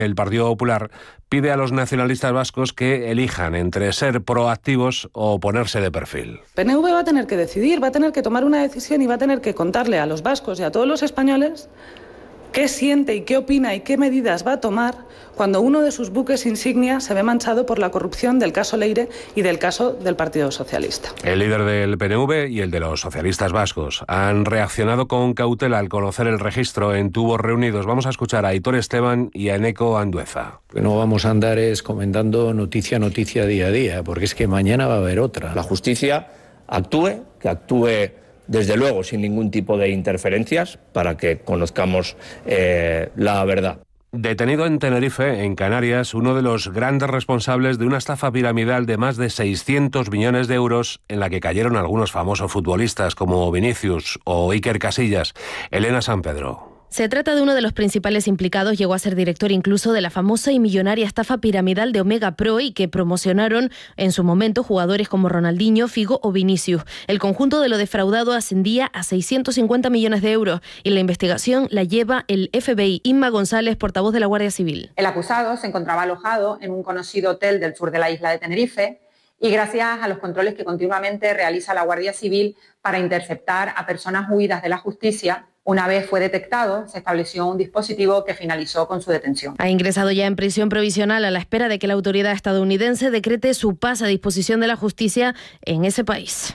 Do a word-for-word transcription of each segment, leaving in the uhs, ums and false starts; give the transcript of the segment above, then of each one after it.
El Partido Popular pide a los nacionalistas vascos que elijan entre ser proactivos o ponerse de perfil. P N V va a tener que decidir, va a tener que tomar una decisión y va a tener que contarle a los vascos y a todos los españoles qué siente y qué opina y qué medidas va a tomar cuando uno de sus buques insignia se ve manchado por la corrupción del caso Leire y del caso del Partido Socialista. El líder del P N V y el de los socialistas vascos han reaccionado con cautela al conocer el registro en tubos reunidos. Vamos a escuchar a Aitor Esteban y a Eneko Andueza. No vamos a andar es comentando noticia a noticia día a día, porque es que mañana va a haber otra. La justicia actúe, que actúe desde luego sin ningún tipo de interferencias para que conozcamos eh, la verdad. Detenido en Tenerife, en Canarias, uno de los grandes responsables de una estafa piramidal de más de seiscientos millones de euros en la que cayeron algunos famosos futbolistas como Vinicius o Iker Casillas. Elena San Pedro. Se trata de uno de los principales implicados, llegó a ser director incluso de la famosa y millonaria estafa piramidal de Omega Pro y que promocionaron en su momento jugadores como Ronaldinho, Figo o Vinicius. El conjunto de lo defraudado ascendía a seiscientos cincuenta millones de euros y la investigación la lleva el F B I. Inma González, portavoz de la Guardia Civil. El acusado se encontraba alojado en un conocido hotel del sur de la isla de Tenerife y gracias a los controles que continuamente realiza la Guardia Civil para interceptar a personas huidas de la justicia, una vez fue detectado, se estableció un dispositivo que finalizó con su detención. Ha ingresado ya en prisión provisional a la espera de que la autoridad estadounidense decrete su paz a disposición de la justicia en ese país.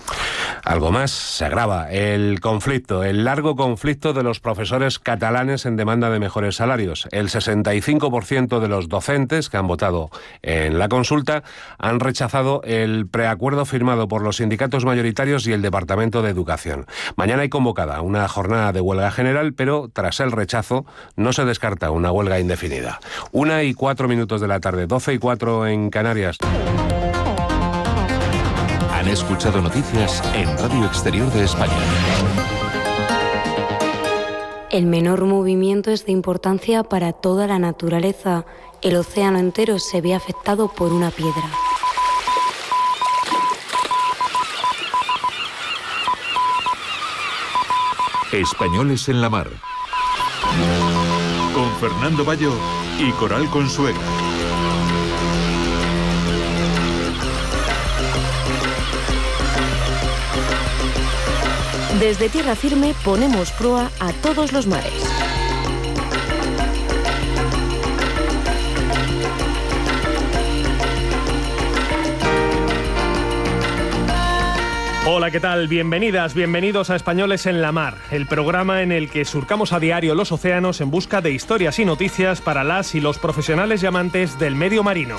Algo más, se agrava el conflicto, el largo conflicto de los profesores catalanes en demanda de mejores salarios. El sesenta y cinco por ciento de los docentes que han votado en la consulta han rechazado el preacuerdo firmado por los sindicatos mayoritarios y el Departamento de Educación. Mañana hay convocada una jornada de huelga general, pero tras el rechazo no se descarta una huelga indefinida. Una y cuatro minutos de la tarde, doce y cuatro en Canarias. Han escuchado noticias en Radio Exterior de España. El menor movimiento es de importancia para toda la naturaleza. El océano entero se ve afectado por una piedra. Españoles en la mar. Con Fernando Bayo y Coral Consuegra. Desde tierra firme ponemos proa a todos los mares. Hola, ¿qué tal? Bienvenidas, bienvenidos a Españoles en la Mar, el programa en el que surcamos a diario los océanos en busca de historias y noticias para las y los profesionales y amantes del medio marino.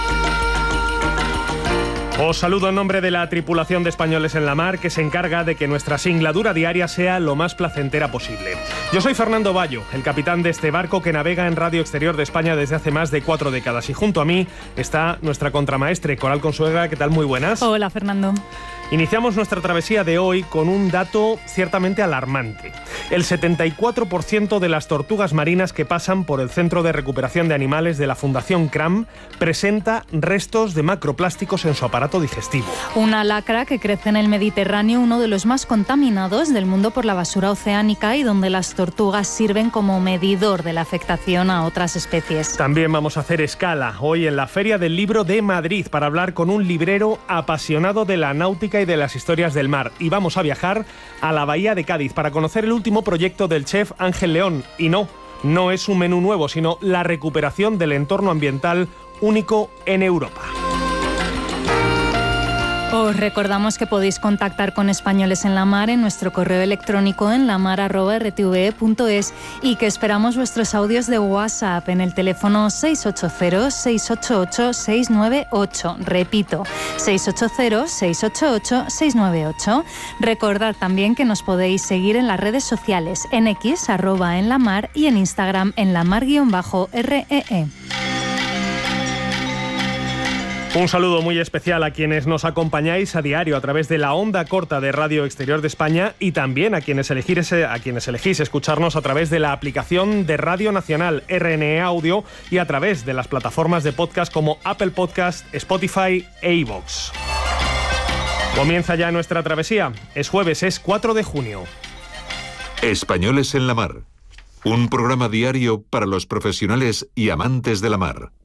Os saludo en nombre de la tripulación de Españoles en la Mar, que se encarga de que nuestra singladura diaria sea lo más placentera posible. Yo soy Fernando Bayo, el capitán de este barco que navega en Radio Exterior de España desde hace más de cuatro décadas. Y junto a mí está nuestra contramaestre, Coral Consuegra. ¿Qué tal? Muy buenas. Hola, Fernando. Iniciamos nuestra travesía de hoy con un dato ciertamente alarmante. El setenta y cuatro por ciento de las tortugas marinas que pasan por el Centro de Recuperación de Animales de la Fundación CRAM presenta restos de macroplásticos en su aparato digestivo. Una lacra que crece en el Mediterráneo, uno de los más contaminados del mundo por la basura oceánica y donde las tortugas sirven como medidor de la afectación a otras especies. También vamos a hacer escala hoy en la Feria del Libro de Madrid para hablar con un librero apasionado de la náutica y de las historias del mar. Y vamos a viajar a la Bahía de Cádiz para conocer el último proyecto del chef Ángel León. Y no, no es un menú nuevo, sino la recuperación del entorno ambiental único en Europa. Os recordamos que podéis contactar con Españoles en la Mar en nuestro correo electrónico en lamar arroba r t v e punto es y que esperamos vuestros audios de WhatsApp en el teléfono seis ocho cero, seis ocho ocho, seis nueve ocho. Repito, seis ocho cero, seis ocho ocho, seis nueve ocho. Recordad también que nos podéis seguir en las redes sociales en X, arroba en la mar, y en Instagram en lamar-R E E. Un saludo muy especial a quienes nos acompañáis a diario a través de la onda corta de Radio Exterior de España y también a quienes elegís, a quienes elegís escucharnos a través de la aplicación de Radio Nacional R N E Audio y a través de las plataformas de podcast como Apple Podcast, Spotify e iVoox. Comienza ya nuestra travesía. Es jueves, es cuatro de junio. Españoles en la Mar. Un programa diario para los profesionales y amantes de la mar.